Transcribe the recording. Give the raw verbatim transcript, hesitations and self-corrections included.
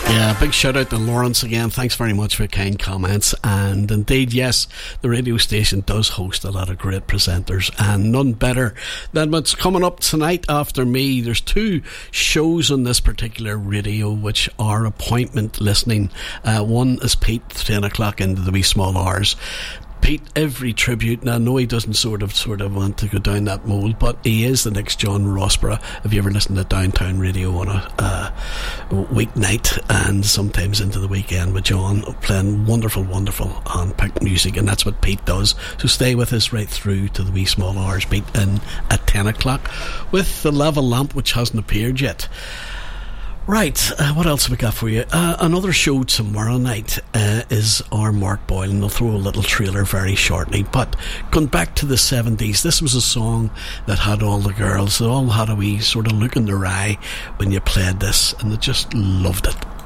Yeah, big shout out to Lawrence again. Thanks very much for your kind comments. And indeed, yes, the radio station does host a lot of great presenters, and none better than what's coming up tonight after me. There's two shows on this particular radio which are appointment listening. Uh, one is Pete, ten o'clock into the wee small hours. Pete, every tribute, and I know he doesn't sort of sort of want to go down that mould, but he is the next John Rossborough. Have you ever listened to Downtown Radio on a uh, weeknight and sometimes into the weekend with John playing wonderful, wonderful hand-picked music, and that's what Pete does. So stay with us right through to the wee small hours, Pete, in at ten o'clock with the Level Lamp, which hasn't appeared yet. Right, uh, what else have we got for you? Uh, another show tomorrow night uh, is our Mark Boyle, and I'll throw a little trailer very shortly. But going back to the seventies, this was a song that had all the girls, they all had a wee sort of look in their eye when you played this, and they just loved it.